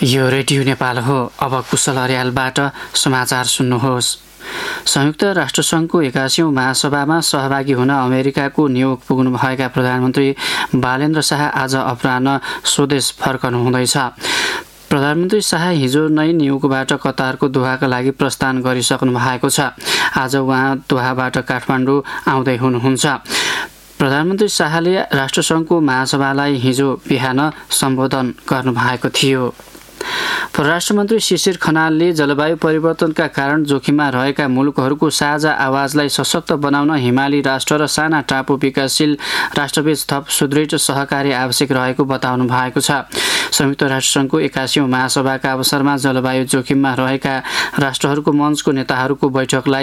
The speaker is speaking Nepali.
यो रेडियो नेपाल हो। अब कुशल अर्यालबाट समाचार सुन्नुहोस्। संयुक्त राष्ट्रसङ्घको 81औं महासभामा सहभागी हुन अमेरिकाको न्युयोर्क पुग्नुभएका प्रधानमन्त्री बालेन्द्र शाह आज अपराह्न स्वदेश फर्कनुहुँदैछ। प्रधानमन्त्री शाह हिजो नै न्युयोर्कबाट कतारको दोहाका लागि प्रस्थान गरिसक्नु भएको छ। आज उहाँ दोहाबाट काठमाडौँ आउँदै हुनुहुन्छ। प्रधानमन्त्री शाहले राष्ट्रसङ्घको महासभालाई हिजो बिहान सम्बोधन गर्नुभएको थियो। परराष्ट्र मन्त्री शिशिर खनालले जलवायु परिवर्तनका कारण जोखिममा रहेका मुलुकहरूको साझा आवाजलाई सशक्त बनाउन हिमाली राष्ट्र र साना टापु विकासशील राष्ट्रबीच थप सुदृढ सहकारी आवश्यक रहेको बताउनु भएको छ। संयुक्त राष्ट्रसङ्घको 81औं महासभाका अवसरमा जलवायु जोखिममा रहेका राष्ट्रहरूको मञ्चको नेताहरूको बैठकलाई